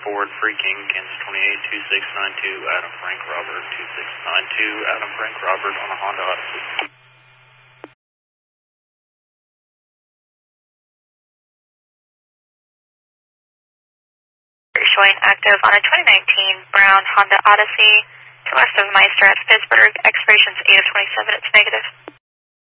Ford, Free King, Kansas 282692, Adam Frank Robert 2692, Adam Frank Robert on a Honda Odyssey. Showing active on a 2019 brown Honda Odyssey to west of Meister at Pittsburgh, expirations 8 of 27, it's negative.